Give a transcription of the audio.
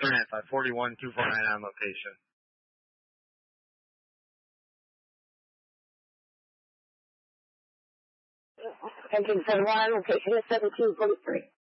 Grant, 541-249 on location. Engine 71, location is 1743.